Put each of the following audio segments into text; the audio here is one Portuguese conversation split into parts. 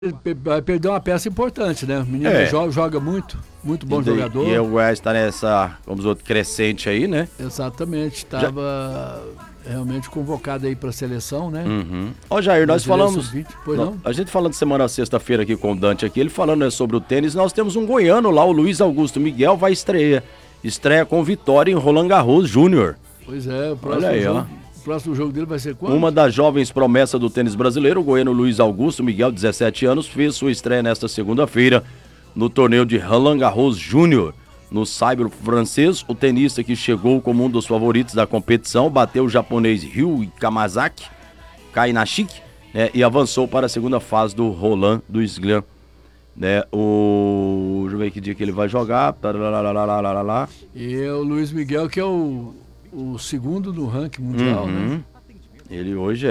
Vai perder uma peça importante, né? O menino joga muito bom jogador. E o Goiás está nessa, vamos dizer, crescente aí, né? Exatamente, estava realmente convocado aí para a seleção, né? Ó, Jair, nós falamos, a gente falando semana sexta-feira aqui com o Dante aqui, ele falando sobre o tênis, nós temos um goiano lá, o Luiz Augusto Miguel, vai estreia com vitória em Roland Garros Júnior. Pois é, o próximo jogo dele vai ser quando? Uma das jovens promessas do tênis brasileiro, o goiano Luiz Augusto Miguel, 17 anos, fez sua estreia nesta segunda-feira no torneio de Roland Garros Júnior. No saibro francês, o tenista que chegou como um dos favoritos da competição bateu o japonês Ryu Kamazaki Kainashiki, né, e avançou para a segunda fase do Roland do Slam. Né, deixa eu ver que dia que ele vai jogar. E o Luiz Miguel, que é o segundo no ranking mundial, né? Ele hoje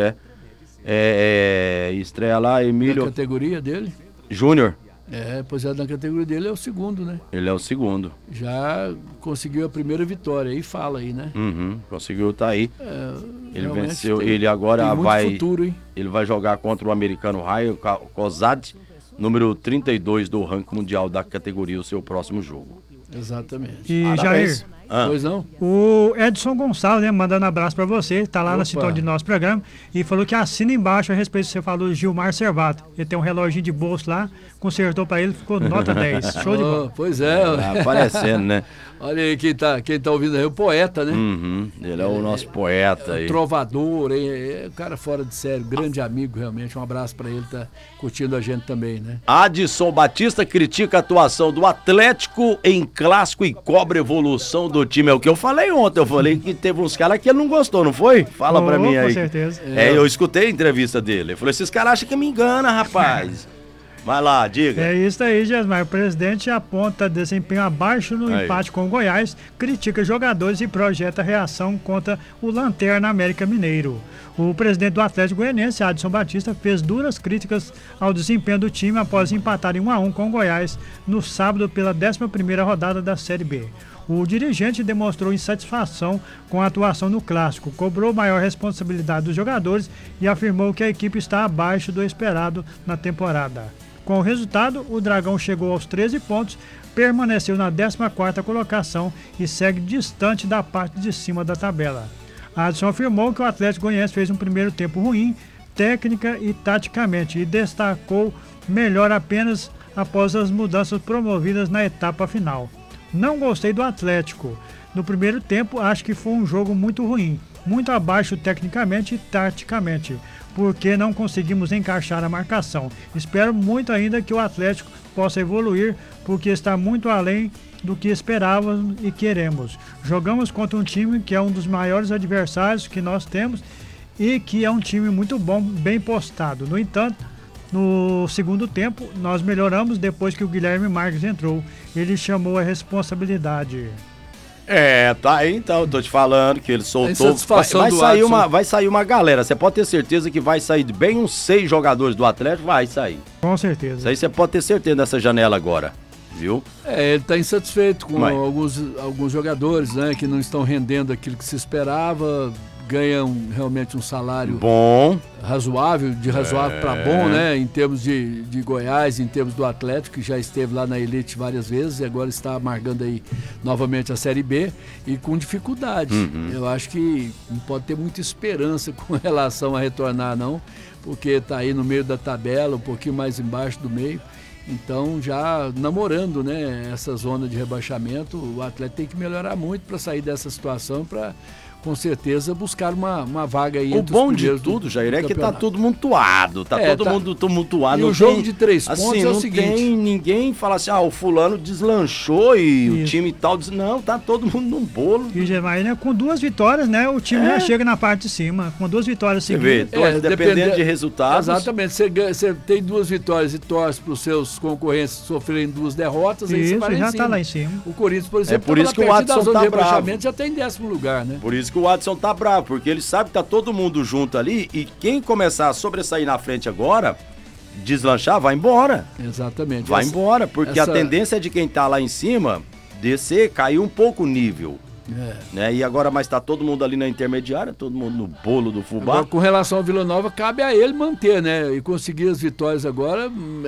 estreia lá, Emílio... Na categoria dele? Júnior. Pois na categoria dele é o segundo, né? Ele é o segundo. Já conseguiu a primeira vitória, aí fala aí, né? Conseguiu, tá aí. Ele venceu, tem vai... futuro, hein? Ele vai jogar contra o americano Raio Kozad, número 32 do ranking mundial da categoria, o seu próximo jogo. Exatamente. E Jair, pois não? O Edson Gonçalves, né, mandando um abraço pra você, tá lá na sintonia do nosso programa, e falou que assina embaixo a respeito do que você falou do Gilmar Servato. Ele tem um reloginho de bolso lá, consertou pra ele, ficou nota 10. Show de bola. Pois é. Aparecendo, né? Olha aí quem tá ouvindo aí, o poeta, né? Ele é o nosso poeta aí. Trovador, é um cara fora de sério, grande amigo realmente. Um abraço pra ele, tá curtindo a gente também, né? Adson Batista critica a atuação do Atlético em clássico e cobra evolução do time. É o que eu falei ontem, eu falei que teve uns caras que ele não gostou, não foi? Fala pra mim aí. Com certeza. Eu escutei a entrevista dele. Ele falou, esses caras acham que me engana, rapaz. Vai lá, diga. É isso aí, Gesmar. O presidente aponta desempenho abaixo no empate com o Goiás, critica jogadores e projeta reação contra o Lanterna América Mineiro. O presidente do Atlético Goianiense, Adson Batista, fez duras críticas ao desempenho do time após empatar em 1-1 com o Goiás no sábado pela 11ª rodada da Série B. O dirigente demonstrou insatisfação com a atuação no clássico, cobrou maior responsabilidade dos jogadores e afirmou que a equipe está abaixo do esperado na temporada. Com o resultado, o Dragão chegou aos 13 pontos, permaneceu na 14ª colocação e segue distante da parte de cima da tabela. Adson afirmou que o Atlético Goianiense fez um primeiro tempo ruim, técnica e taticamente, e destacou melhor apenas após as mudanças promovidas na etapa final. Não gostei do Atlético. No primeiro tempo, acho que foi um jogo muito ruim, muito abaixo tecnicamente e taticamente, porque não conseguimos encaixar a marcação. Espero muito ainda que o Atlético possa evoluir, porque está muito além do que esperávamos e queremos. Jogamos contra um time que é um dos maiores adversários que nós temos e que é um time muito bom, bem postado. No entanto, no segundo tempo, nós melhoramos depois que o Guilherme Marques entrou. Ele chamou a responsabilidade. Tá aí então, tô te falando que ele soltou. Vai sair uma galera. Você pode ter certeza que vai sair bem uns 6 jogadores do Atlético, vai sair. Com certeza. Isso aí você pode ter certeza dessa janela agora, viu? Ele tá insatisfeito com alguns jogadores, né, que não estão rendendo aquilo que se esperava. Ganham realmente um salário bom, razoável, de razoável para bom, né? Em termos de Goiás, em termos do Atlético, que já esteve lá na elite várias vezes e agora está amargando aí novamente a Série B e com dificuldade. Eu acho que não pode ter muita esperança com relação a retornar, não, porque está aí no meio da tabela, um pouquinho mais embaixo do meio. Então, já namorando, né, essa zona de rebaixamento, o Atlético tem que melhorar muito para sair dessa situação, para com certeza buscar uma vaga aí. O bom de tudo, Jair, é que tá todo mundo tumultuado, todo mundo tumultuado. E o jogo de 3 pontos é o seguinte. Não tem ninguém fala assim, o fulano deslanchou e o time tal, não, tá todo mundo num bolo. E Germaine, né, com 2 vitórias, né, o time já chega na parte de cima, com 2 vitórias seguidas. Você vê, dependendo de resultados. Exatamente, você tem 2 vitórias e torce para os seus concorrentes sofrerem 2 derrotas, aí você vai já tá lá em cima. O Corinthians, por exemplo, por isso que o Adson tá bravo. Já tá em 10º lugar, né? Por isso que o Adson tá bravo, porque ele sabe que tá todo mundo junto ali e quem começar a sobressair na frente agora, deslanchar, vai embora. Exatamente. Vai embora, porque a tendência é de quem tá lá em cima descer, cair um pouco o nível. Né? E agora, mas tá todo mundo ali na intermediária, todo mundo no bolo do fubá. Agora, com relação ao Vila Nova, cabe a ele manter, né? E conseguir as vitórias agora